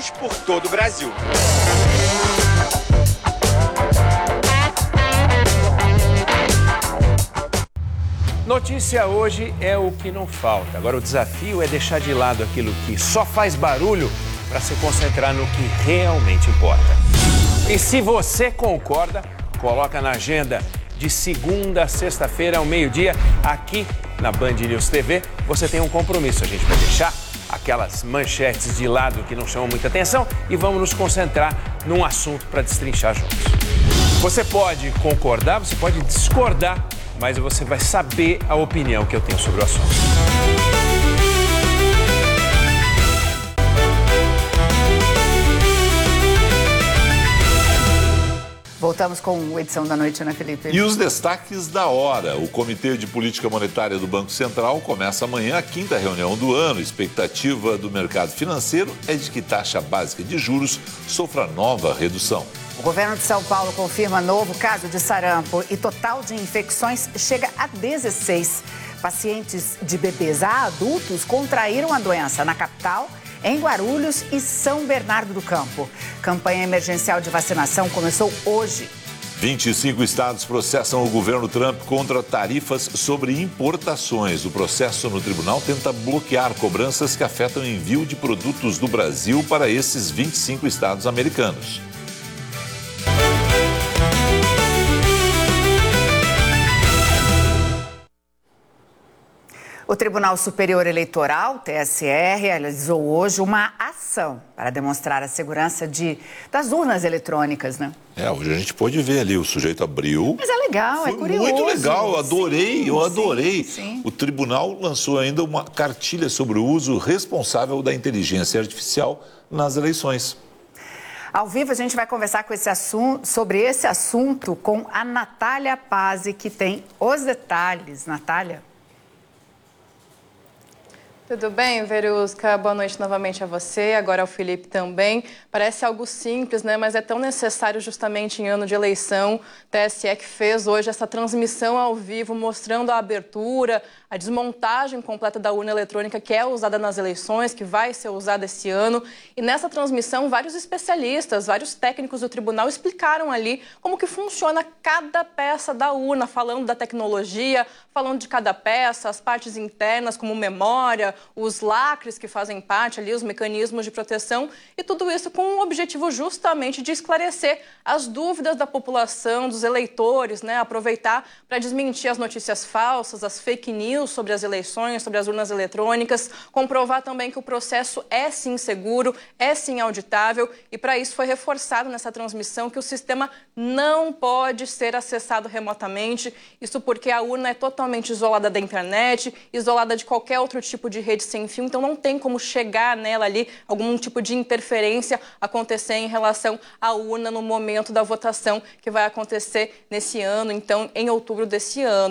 espalhados por todo o Brasil. Notícia hoje é o que não falta. Agora o desafio é deixar de lado aquilo que só faz barulho para se concentrar no que realmente importa. E se você concorda, coloca na agenda de segunda a sexta-feira ao meio-dia, aqui na Band News TV, você tem um compromisso. A gente vai deixar aquelas manchetes de lado que não chamam muita atenção e vamos nos concentrar num assunto para destrinchar juntos. Você pode concordar, você pode discordar, mas você vai saber a opinião que eu tenho sobre o assunto. Voltamos com a edição da noite, né, Felipe? E os destaques da hora. O Comitê de Política Monetária do Banco Central começa amanhã a 5ª reunião do ano. A expectativa do mercado financeiro é de que taxa básica de juros sofra nova redução. O governo de São Paulo confirma novo caso de sarampo e total de infecções chega a 16. Pacientes de bebês a adultos contraíram a doença na capital, em Guarulhos e São Bernardo do Campo. Campanha emergencial de vacinação começou hoje. 25 estados processam o governo Trump contra tarifas sobre importações. O processo no tribunal tenta bloquear cobranças que afetam o envio de produtos do Brasil para esses 25 estados americanos. O Tribunal Superior Eleitoral, TSE, realizou hoje uma ação para demonstrar a segurança das urnas eletrônicas, né? Hoje a gente pôde ver ali, o sujeito abriu. Mas é legal, é curioso. Muito legal, eu adorei. Sim. O tribunal lançou ainda uma cartilha sobre o uso responsável da inteligência artificial nas eleições. Ao vivo, a gente vai conversar sobre esse assunto com a Natália Pazzi, que tem os detalhes. Natália? Tudo bem, Verusca? Boa noite novamente a você, agora ao Felipe também. Parece algo simples, né? Mas é tão necessário justamente em ano de eleição. TSE que fez hoje essa transmissão ao vivo, mostrando a abertura, a desmontagem completa da urna eletrônica que é usada nas eleições, que vai ser usada esse ano. E nessa transmissão, vários especialistas, vários técnicos do tribunal explicaram ali como que funciona cada peça da urna, falando da tecnologia, falando de cada peça, as partes internas como memória, os lacres que fazem parte ali, os mecanismos de proteção, e tudo isso com o objetivo justamente de esclarecer as dúvidas da população, dos eleitores, né? Aproveitar para desmentir as notícias falsas, as fake news sobre as eleições, sobre as urnas eletrônicas, comprovar também que o processo é sim seguro, é sim auditável, e para isso foi reforçado nessa transmissão que o sistema não pode ser acessado remotamente, isso porque a urna é totalmente isolada da internet, isolada de qualquer outro tipo de rede sem fio, então não tem como chegar nela ali, algum tipo de interferência acontecer em relação à urna no momento da votação que vai acontecer nesse ano, então em outubro desse ano.